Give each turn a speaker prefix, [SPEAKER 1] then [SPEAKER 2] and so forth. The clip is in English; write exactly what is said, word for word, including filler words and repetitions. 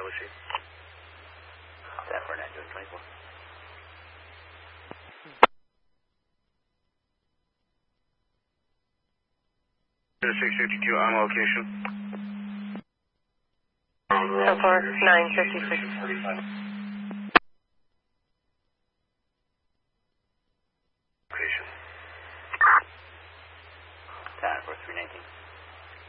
[SPEAKER 1] receive.
[SPEAKER 2] San Fernando, twenty-four.
[SPEAKER 1] six fifty-two on location.
[SPEAKER 3] So far, nine fifty-six.